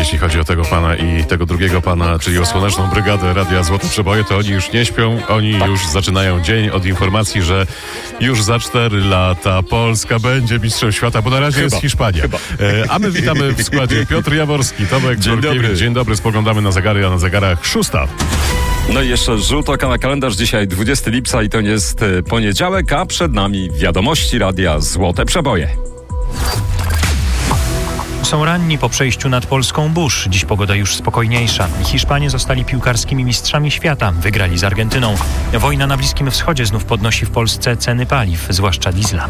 jeśli chodzi o tego pana i tego drugiego pana, czyli o Słoneczną Brygadę Radia Złote Przeboje, to oni już nie śpią, oni już zaczynają dzień od informacji, że już za 4 lata Polska będzie mistrzem świata, bo na razie jest Hiszpania. A my witamy w składzie Piotr Jaworski, Tomek Dziurkiewicz. Dzień dobry, spoglądamy na zegary, a na zegarach 6. No i jeszcze rzut oka na kalendarz. Dzisiaj 20 lipca i to jest poniedziałek, a przed nami wiadomości Radia Złote Przeboje. Są ranni po przejściu nad polską burz. Dziś pogoda już spokojniejsza. Hiszpanie zostali piłkarskimi mistrzami świata. Wygrali z Argentyną. Wojna na Bliskim Wschodzie znów podnosi w Polsce ceny paliw, zwłaszcza diesla.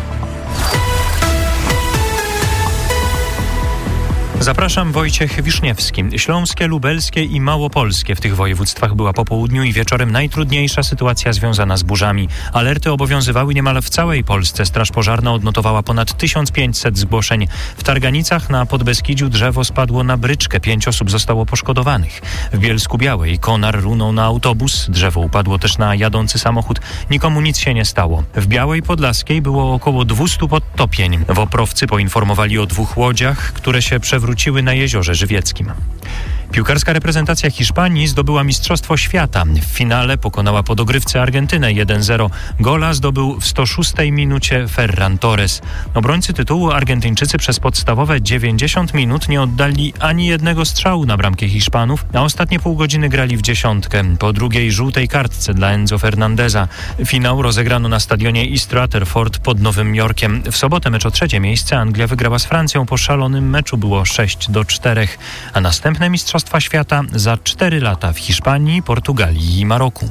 Zapraszam, Wojciech Wiszniewski. Śląskie, lubelskie i małopolskie. W tych województwach była po południu i wieczorem najtrudniejsza sytuacja związana z burzami. Alerty obowiązywały niemal w całej Polsce. Straż Pożarna odnotowała ponad 1500 zgłoszeń. W Targanicach na Podbeskidziu drzewo spadło na bryczkę. 5 osób zostało poszkodowanych. W Bielsku-Białej konar runął na autobus. Drzewo upadło też na jadący samochód. Nikomu nic się nie stało. W Białej Podlaskiej było około 200 podtopień. Woprowcy poinformowali o 2 łodziach, które się przewróciły na Jeziorze Żywieckim. Piłkarska reprezentacja Hiszpanii zdobyła Mistrzostwo Świata. W finale pokonała po dogrywce Argentynę 1-0. Gola zdobył w 106 minucie Ferran Torres. Obrońcy tytułu Argentyńczycy przez podstawowe 90 minut nie oddali ani jednego strzału na bramkę Hiszpanów, a ostatnie pół godziny grali w dziesiątkę. Po drugiej żółtej kartce dla Enzo Fernandeza. Finał rozegrano na stadionie East Rutherford pod Nowym Jorkiem. W sobotę mecz o 3. miejsce Anglia wygrała z Francją. Po szalonym meczu było 6-4, a następne Mistrzostwa Świata za 4 lata w Hiszpanii, Portugalii i Maroku.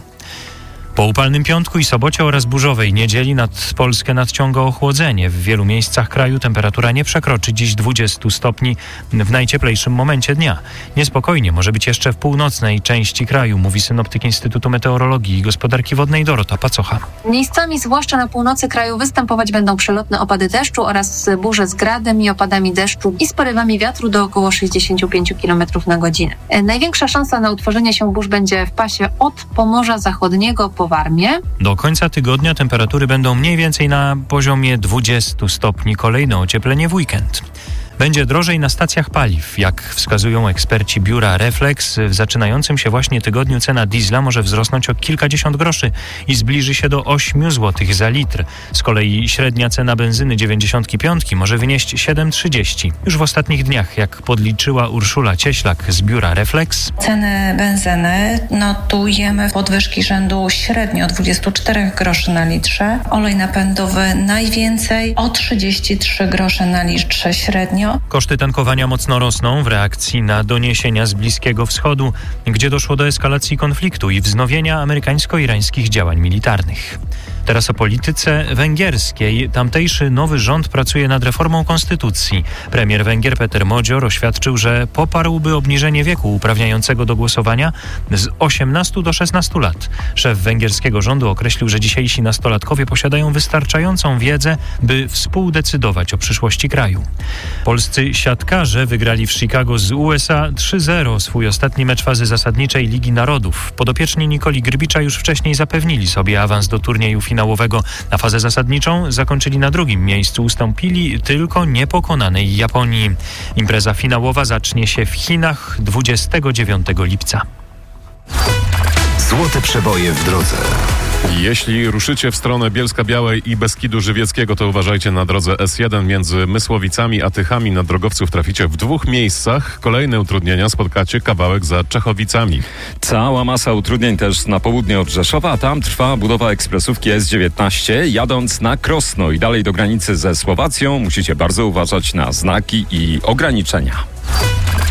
Po upalnym piątku i sobocie oraz burzowej niedzieli nad Polskę nadciąga ochłodzenie. W wielu miejscach kraju temperatura nie przekroczy dziś 20 stopni w najcieplejszym momencie dnia. Niespokojnie może być jeszcze w północnej części kraju, mówi synoptyk Instytutu Meteorologii i Gospodarki Wodnej Dorota Pacocha. Miejscami, zwłaszcza na północy kraju, występować będą przelotne opady deszczu oraz burze z gradem i opadami deszczu i z porywami wiatru do około 65 km na godzinę. Największa szansa na utworzenie się burz będzie w pasie od Pomorza Zachodniego po Warmię. Do końca tygodnia temperatury będą mniej więcej na poziomie 20 stopni. Kolejne ocieplenie w weekend. Będzie drożej na stacjach paliw. Jak wskazują eksperci biura Reflex, w zaczynającym się właśnie tygodniu cena diesla może wzrosnąć o kilkadziesiąt groszy i zbliży się do 8 zł za litr. Z kolei średnia cena benzyny 95 może wynieść 7,30. Już w ostatnich dniach, jak podliczyła Urszula Cieślak z biura Reflex, ceny benzyny notujemy podwyżki rzędu średnio 24 groszy na litrze. Olej napędowy najwięcej o 33 grosze na litrze średnio. Koszty tankowania mocno rosną w reakcji na doniesienia z Bliskiego Wschodu, gdzie doszło do eskalacji konfliktu i wznowienia amerykańsko-irańskich działań militarnych. Teraz o polityce węgierskiej. Tamtejszy nowy rząd pracuje nad reformą konstytucji. Premier Węgier Peter Modzior oświadczył, że poparłby obniżenie wieku uprawniającego do głosowania z 18 do 16 lat. Szef węgierskiego rządu określił, że dzisiejsi nastolatkowie posiadają wystarczającą wiedzę, by współdecydować o przyszłości kraju. Polscy siatkarze wygrali w Chicago z USA 3-0 swój ostatni mecz fazy zasadniczej Ligi Narodów. Podopieczni Nikoli Grbicza już wcześniej zapewnili sobie awans do turnieju finałowego. Na fazę zasadniczą zakończyli na 2. miejscu. Ustąpili tylko niepokonanej Japonii. Impreza finałowa zacznie się w Chinach 29 lipca. Złote Przeboje w drodze. Jeśli ruszycie w stronę Bielska-Białej i Beskidu Żywieckiego, to uważajcie na drodze S1 między Mysłowicami a Tychami. Na drogowców traficie w 2 miejscach. Kolejne utrudnienia spotkacie kawałek za Czechowicami. Cała masa utrudnień też na południe od Rzeszowa, a tam trwa budowa ekspresówki S19. Jadąc na Krosno i dalej do granicy ze Słowacją musicie bardzo uważać na znaki i ograniczenia.